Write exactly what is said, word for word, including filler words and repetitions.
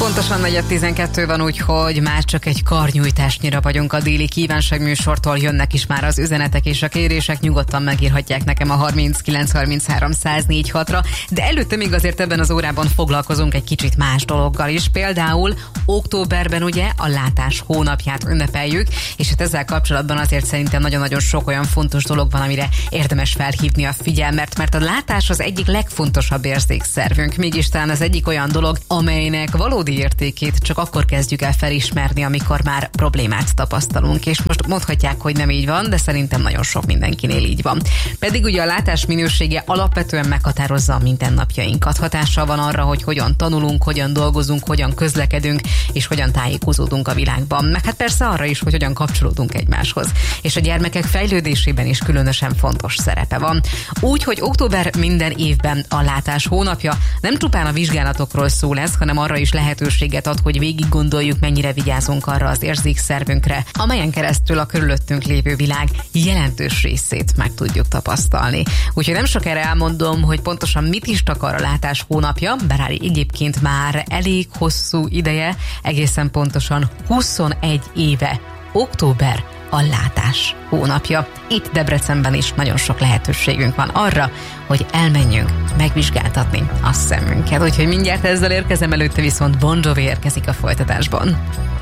Pontosan negyed tizenkettő van, úgyhogy már csak egy karnyújtásnyira vagyunk a déli kívánságműsortól, jönnek is már az üzenetek és a kérések, nyugodtan megírhatják nekem a harminckilenc harminchárom száz négy hatra, de előtte még azért ebben az órában foglalkozunk egy kicsit más dologgal is, például októberben ugye a látás hónapját ünnepeljük, és hát ezzel kapcsolatban azért szerintem nagyon-nagyon sok olyan fontos dolog van, amire érdemes felhívni a figyelmet, mert a látás az egyik legfontosabb érzékszervünk, mégis talán az egyik olyan dolog, amelynek valódi értékét csak akkor kezdjük el felismerni, amikor már problémát tapasztalunk, és most mondhatják, hogy nem így van, de szerintem nagyon sok mindenkinél így van. Pedig ugye a látás minősége alapvetően meghatározza a mindennapjainkat. Hatással van arra, hogy hogyan tanulunk, hogyan dolgozunk, hogyan közlekedünk, és hogyan tájékozódunk a világban. Meg hát persze arra is, hogy hogyan kapcsolódunk egymáshoz. És a gyermekek fejlődésében is különösen fontos szerepe van. Úgy, hogy október minden évben a látás hónapja, nem csupán a vizsgálatokról szól ez, hanem arra is lehetőséget ad, hogy végig gondoljuk, mennyire vigyázunk arra az érzékszervünkre, amelyen keresztül a körülöttünk lévő világ jelentős részét meg tudjuk tapasztalni. Úgyhogy nem sok erre elmondom, hogy pontosan mit is takar a látás hónapja, bár egyébként már elég hosszú ideje, egészen pontosan huszonegy éve, október a látás hónapja. Itt Debrecenben is nagyon sok lehetőségünk van arra, hogy elmenjünk megvizsgáltatni a szemünket. Úgyhogy mindjárt ezzel érkezem, előtte viszont Bon Jovi érkezik a folytatásban.